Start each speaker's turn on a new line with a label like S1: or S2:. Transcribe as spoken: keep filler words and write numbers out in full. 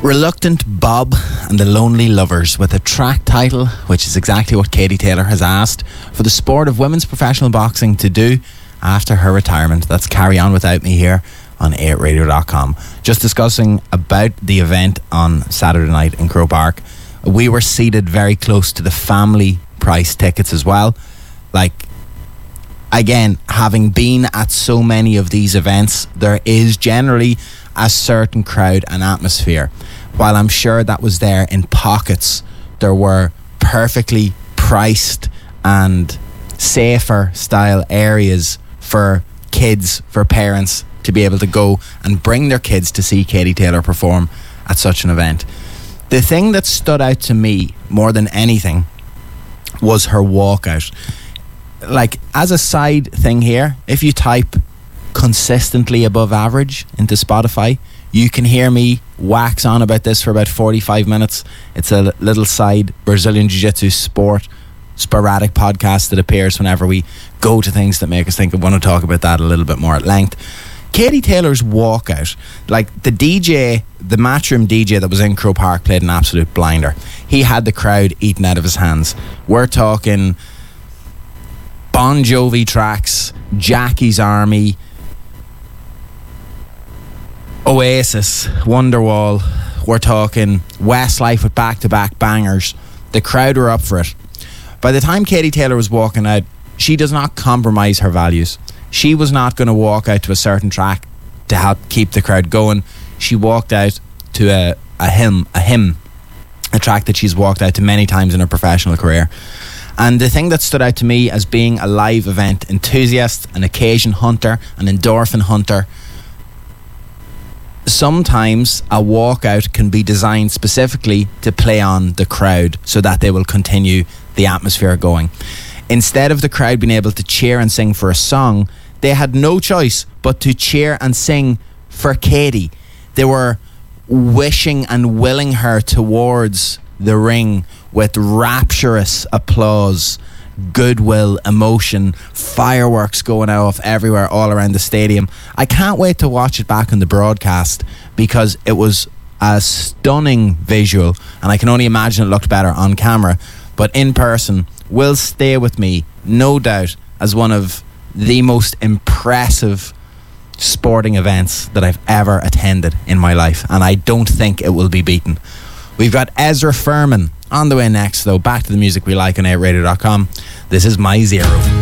S1: Reluctant Bob and the Lonely Lovers, with a track title which is exactly what Katie Taylor has asked for the sport of women's professional boxing to do after her retirement. That's Carry On Without Me here on eight radio dot com. Just discussing about the event on Saturday night in Croke Park. We were seated very close to the family price tickets as well. Like, again, having been at so many of these events, there is generally a certain crowd and atmosphere. While I'm sure that was there in pockets, there were perfectly priced and safer style areas for kids, for parents to be able to go and bring their kids to see Katie Taylor perform at such an event. The thing that stood out to me more than anything was her walkout. Like, as a side thing here, if you type consistently above average into Spotify, you can hear me wax on about this for about forty-five minutes. It's a little side Brazilian Jiu-Jitsu sport sporadic podcast that appears whenever we go to things that make us think I want to talk about that a little bit more at length. Katie Taylor's walkout, like the D J, the Matchroom D J that was in Croke Park played an absolute blinder. He had the crowd eating out of his hands. We're talking Bon Jovi tracks, Jackie's Army, Oasis, Wonderwall. We're talking Westlife with back-to-back bangers. The crowd were up for it. By the time Katie Taylor was walking out, she does not compromise her values. She was not going to walk out to a certain track to help keep the crowd going. She walked out to a, a hymn, a hymn, a track that she's walked out to many times in her professional career. And the thing that stood out to me as being a live event enthusiast, an occasion hunter, an endorphin hunter, sometimes a walkout can be designed specifically to play on the crowd so that they will continue the atmosphere going. Instead of the crowd being able to cheer and sing for a song, they had no choice but to cheer and sing for Katie. They were wishing and willing her towards the ring with rapturous applause, goodwill, emotion, fireworks going off everywhere all around the stadium. I can't wait to watch it back on the broadcast because it was a stunning visual, and I can only imagine it looked better on camera, but in person will stay with me, no doubt, as one of the most impressive sporting events that I've ever attended in my life, and I don't think it will be beaten. We've got Ezra Furman on the way next, though. Back to the music we like on eight radio dot com. This is My Zero.